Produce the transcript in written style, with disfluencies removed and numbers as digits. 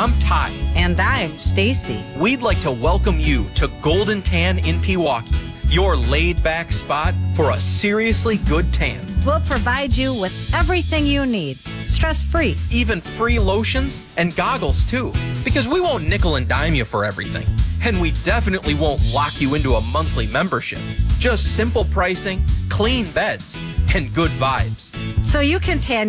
I'm Ty. And I'm Stacy. We'd like to welcome you to Golden Tan in Pewaukee, your laid-back spot for a seriously good tan. We'll provide you with everything you need, stress-free. Even free lotions and goggles, too, because we won't nickel and dime you for everything. And we definitely won't lock you into a monthly membership. Just simple pricing, clean beds, and good vibes. So you can tan